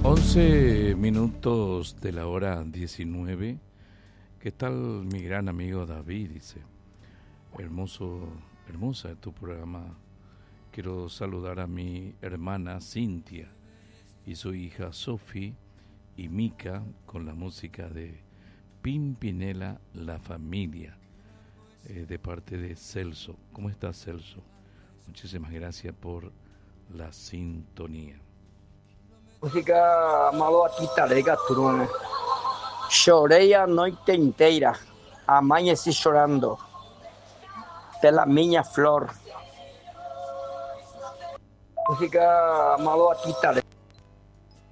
11 minutos de la hora 19. ¿Qué tal, mi gran amigo David? Dice, hermosa es tu programa. Quiero saludar a mi hermana Cintia y su hija Sofi y Mica con la música de Pimpinela La Familia, de parte de Celso. ¿Cómo estás, Celso? Muchísimas gracias por la sintonía. Música malo aqui tarega turune. Chorei a noite inteira, amanheci chorando pela minha flor. Música malo aqui tarega.